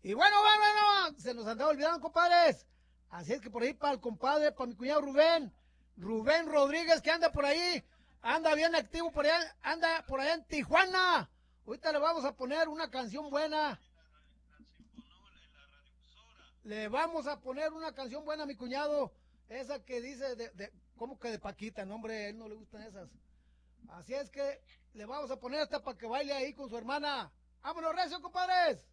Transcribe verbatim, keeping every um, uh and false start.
Y bueno, bueno, bueno, se nos andaba olvidando, compadres. Así es que por ahí para el compadre, para mi cuñado Rubén, Rubén Rodríguez, que anda por ahí, anda bien activo por allá, anda por allá en Tijuana. Ahorita le vamos a poner una canción buena. Le vamos a poner una canción buena a mi cuñado. Esa que dice, de, de, ¿cómo que de Paquita? No, hombre, a él no le gustan esas. Así es que le vamos a poner esta para que baile ahí con su hermana. ¡Vámonos, recio, compadres!